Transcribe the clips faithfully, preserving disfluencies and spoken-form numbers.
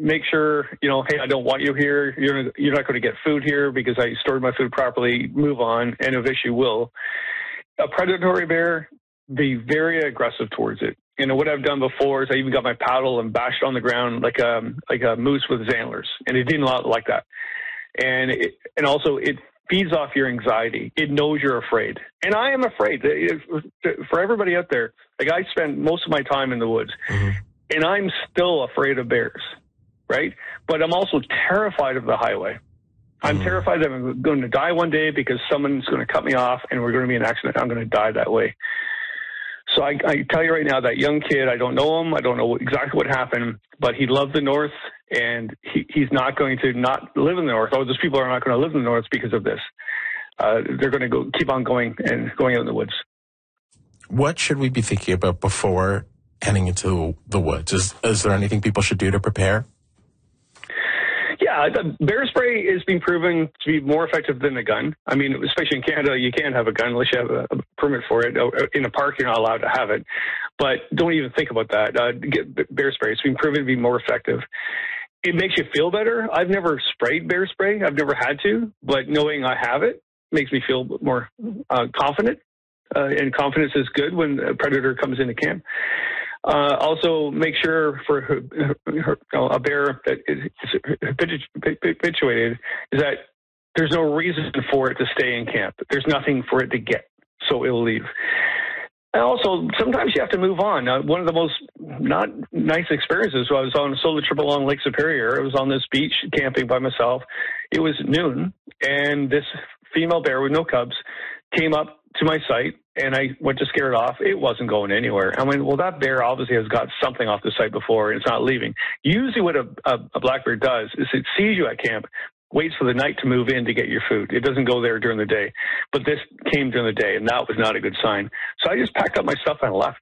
make sure, you know, hey, I don't want you here. You're, you're not going to get food here because I stored my food properly. Move on. And eventually will. A predatory bear, be very aggressive towards it. You know, what I've done before is I even got my paddle and bashed on the ground like a, like a moose with its antlers. And it didn't like that. And it, and also it feeds off your anxiety. It knows you're afraid. And I am afraid. For everybody out there, like I spend most of my time in the woods, mm-hmm. and I'm still afraid of bears, right? But I'm also terrified of the highway. I'm terrified that I'm going to die one day because someone's going to cut me off and we're going to be in an accident. I'm going to die that way. So I, I tell you right now, that young kid, I don't know him. I don't know exactly what happened, but he loved the North, and he, he's not going to not live in the North. Or those people are not going to live in the North because of this. Uh, they're going to go keep on going and going out in the woods. What should we be thinking about before heading into the woods? Is, is there anything people should do to prepare? Yeah, the bear spray is being proven to be more effective than a gun. I mean, especially in Canada, you can't have a gun unless you have a, a permit for it. In a park, you're not allowed to have it. But don't even think about that. Uh, get bear spray. It's been proven to be more effective. It makes you feel better. I've never sprayed bear spray. I've never had to. But knowing I have it makes me feel more uh, confident. Uh, and confidence is good when a predator comes into camp. Uh, also, make sure for you know, a bear that is habituated is that there's no reason for it to stay in camp. There's nothing for it to get, so it'll leave. And also, sometimes you have to move on. Uh, one of the most not nice experiences, I was on a solo trip along Lake Superior. I was on this beach camping by myself. It was noon, and this female bear with no cubs came up to my site, and I went to scare it off. It wasn't going anywhere. I mean, well, that bear obviously has got something off the site before, and it's not leaving. Usually what a, a, a black bear does is it sees you at camp, waits for the night to move in to get your food. It doesn't go there during the day. But this came during the day, and that was not a good sign. So I just packed up my stuff and left.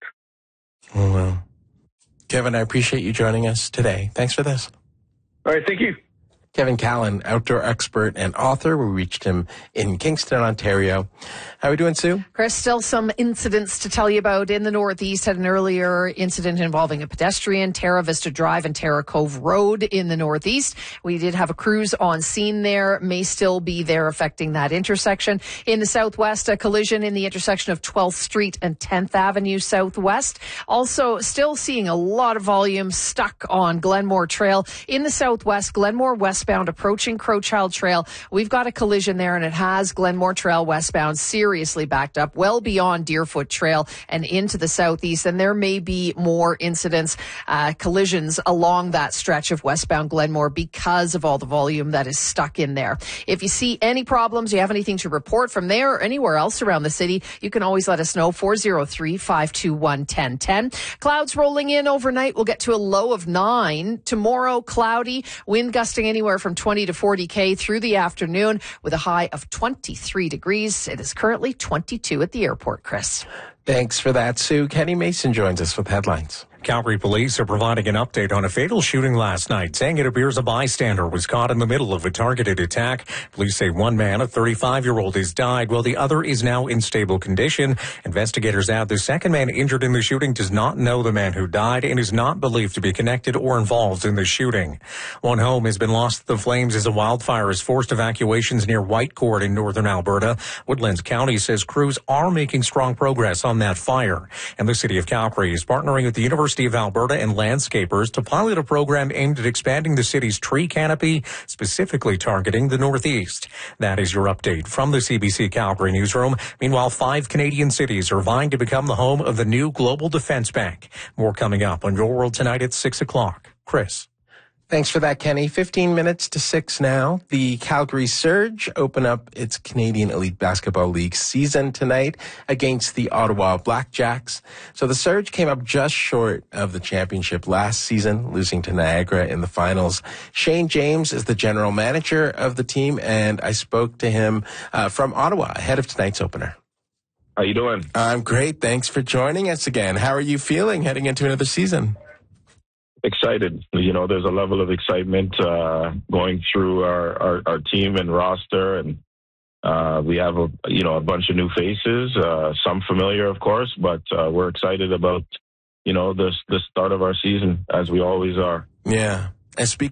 Oh, well. Kevin, I appreciate you joining us today. Thanks for this. All right, thank you. Kevin Callan, outdoor expert and author. We reached him in Kingston, Ontario. How are we doing, Sue? Chris, still some incidents to tell you about in the Northeast. Had an earlier incident involving a pedestrian, Terra Vista Drive and Terra Cove Road in the Northeast. We did have a crews on scene there, may still be there affecting that intersection. In the Southwest, a collision in the intersection of twelfth Street and tenth Avenue Southwest. Also, still seeing a lot of volume stuck on Glenmore Trail. In the Southwest, Glenmore West westbound approaching Crowchild Trail. We've got a collision there, and it has Glenmore Trail westbound seriously backed up well beyond Deerfoot Trail and into the southeast. And there may be more incidents, uh, collisions along that stretch of westbound Glenmore because of all the volume that is stuck in there. If you see any problems, you have anything to report from there or anywhere else around the city, you can always let us know. four oh three, five two one, one oh one oh. Clouds rolling in overnight. We'll get to a low of nine. Tomorrow, cloudy, wind gusting anywhere from twenty to forty K through the afternoon with a high of twenty-three degrees. It is currently twenty-two at the airport, Chris. Thanks for that, Sue. Kenny Mason joins us with headlines. Calgary police are providing an update on a fatal shooting last night, saying it appears a bystander was caught in the middle of a targeted attack. Police say one man, a thirty-five-year-old, has died, while the other is now in stable condition. Investigators add the second man injured in the shooting does not know the man who died and is not believed to be connected or involved in the shooting. One home has been lost to the flames as a wildfire has forced evacuations near Whitecourt in northern Alberta. Woodlands County says crews are making strong progress on that fire. And the city of Calgary is partnering with the University of Alberta and landscapers to pilot a program aimed at expanding the city's tree canopy, specifically targeting the Northeast. That is your update from the C B C Calgary newsroom. Meanwhile, five Canadian cities are vying to become the home of the new Global Defense Bank. More coming up on Your World Tonight at six o'clock. Chris. Thanks for that, Kenny. fifteen minutes to six now. The Calgary Surge open up its Canadian Elite Basketball League season tonight against the Ottawa Blackjacks. So the Surge came up just short of the championship last season, losing to Niagara in the finals. Shane James is the general manager of the team, and I spoke to him uh, from Ottawa ahead of tonight's opener. How you doing? I'm great. Thanks for joining us again. How are you feeling heading into another season? Excited. You know, there's a level of excitement uh, going through our, our, our team and roster, and uh, we have a you know a bunch of new faces, uh, some familiar, of course, but uh, we're excited about you know the the start of our season as we always are. Yeah. And speaking